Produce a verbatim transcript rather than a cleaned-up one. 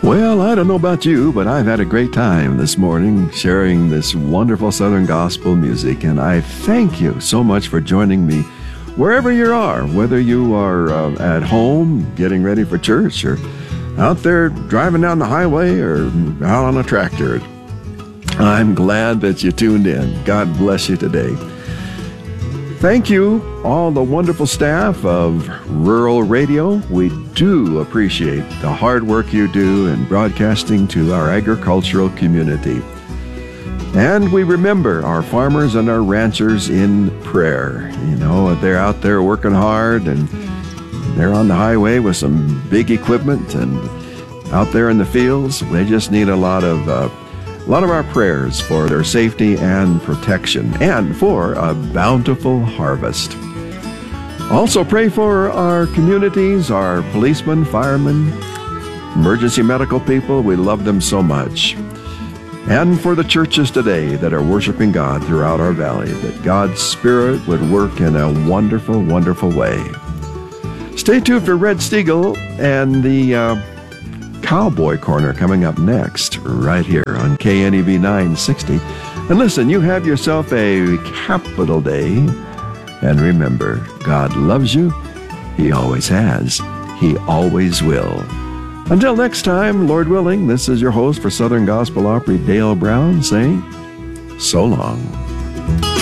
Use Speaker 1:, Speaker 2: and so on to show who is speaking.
Speaker 1: Well, I don't know about you, but I've had a great time this morning sharing this wonderful Southern gospel music, and I thank you so much for joining me wherever you are, whether you are uh, at home getting ready for church or out there driving down the highway or out on a tractor. I'm glad that you tuned in. God bless you today. Thank you, all the wonderful staff of Rural Radio. We do appreciate the hard work you do in broadcasting to our agricultural community. And we remember our farmers and our ranchers in prayer. You know, they're out there working hard and they're on the highway with some big equipment and out there in the fields. They just need a lot of uh, A lot of our prayers for their safety and protection and for a bountiful harvest. Also pray for our communities, our policemen, firemen, emergency medical people. We love them so much. And for the churches today that are worshiping God throughout our valley, that God's Spirit would work in a wonderful, wonderful way. Stay tuned for Red Stiegel and the uh, Cowboy Corner coming up next, right here on K N E V nine sixty. And listen, you have yourself a capital day. And remember, God loves you. He always has. He always will. Until next time, Lord willing, this is your host for Southern Gospel Opry, Dale Brown, saying so long.